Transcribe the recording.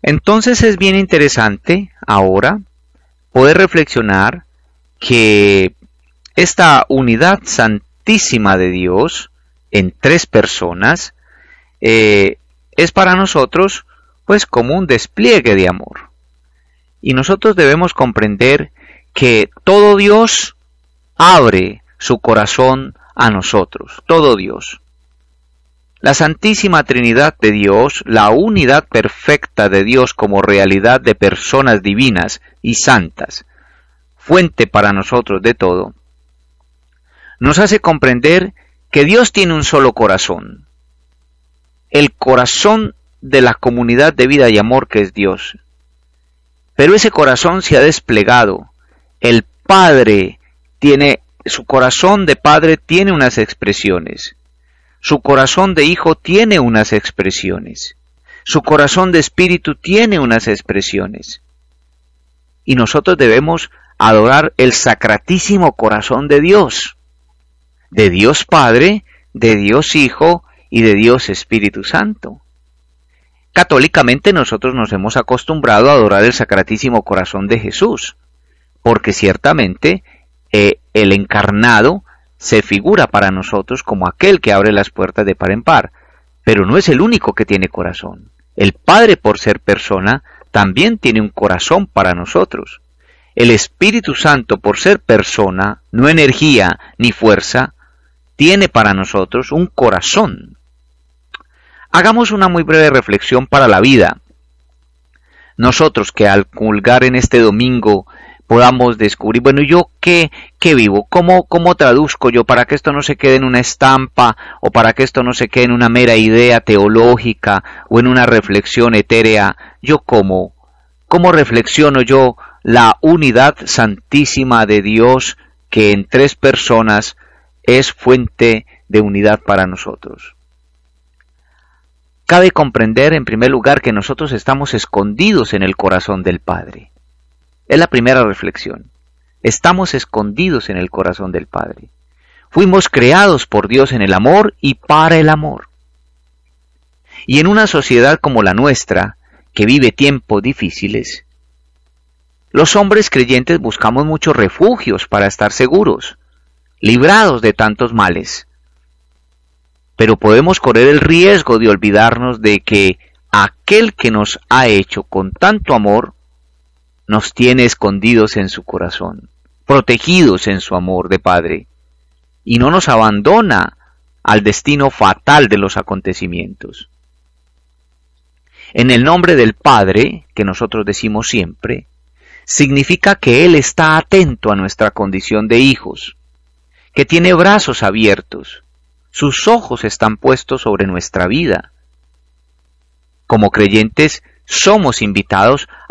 Entonces es bien interesante ahora poder reflexionar que esta unidad santísima de Dios en tres personas es para nosotros pues como un despliegue de amor. Y nosotros debemos comprender que todo Dios abre su corazón a nosotros, todo Dios. La Santísima Trinidad de Dios, la unidad perfecta de Dios como realidad de personas divinas y santas, fuente para nosotros de todo, nos hace comprender que Dios tiene un solo corazón, el corazón de la comunidad de vida y amor que es Dios. Pero ese corazón se ha desplegado. El Padre tiene, su corazón de Padre tiene unas expresiones. Su corazón de Hijo tiene unas expresiones. Su corazón de Espíritu tiene unas expresiones. Y nosotros debemos adorar el sacratísimo corazón de Dios Padre, de Dios Hijo y de Dios Espíritu Santo. Católicamente nosotros nos hemos acostumbrado a adorar el sacratísimo corazón de Jesús, porque ciertamente el encarnado se figura para nosotros como aquel que abre las puertas de par en par, pero no es el único que tiene corazón. El Padre, por ser persona, también tiene un corazón para nosotros. El Espíritu Santo, por ser persona, no energía ni fuerza, tiene para nosotros un corazón. Hagamos una muy breve reflexión para la vida. Nosotros que al comulgar en este domingo podamos descubrir, bueno, ¿yo qué vivo? ¿Cómo traduzco yo para que esto no se quede en una estampa o para que esto no se quede en una mera idea teológica o en una reflexión etérea? ¿Yo cómo reflexiono yo la unidad santísima de Dios que en tres personas es fuente de unidad para nosotros? Cabe comprender en primer lugar que nosotros estamos escondidos en el corazón del Padre. Es la primera reflexión. Estamos escondidos en el corazón del Padre. Fuimos creados por Dios en el amor y para el amor. Y en una sociedad como la nuestra, que vive tiempos difíciles, los hombres creyentes buscamos muchos refugios para estar seguros, librados de tantos males. Pero podemos correr el riesgo de olvidarnos de que aquel que nos ha hecho con tanto amor nos tiene escondidos en su corazón, protegidos en su amor de Padre, y no nos abandona al destino fatal de los acontecimientos. En el nombre del Padre, que nosotros decimos siempre, significa que Él está atento a nuestra condición de hijos, que tiene brazos abiertos, sus ojos están puestos sobre nuestra vida. Como creyentes, somos invitados